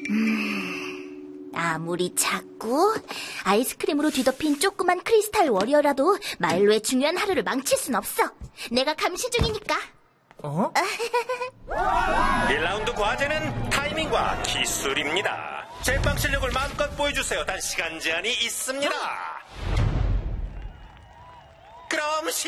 아무리 작고 아이스크림으로 뒤덮인 조그만 크리스탈 워리어라도 마일로의 중요한 하루를 망칠 순 없어. 내가 감시 중이니까. 1라운드 과제는 타이밍과 기술입니다. 제빵 실력을 마음껏 보여주세요. 단 시간 제한이 있습니다. 그럼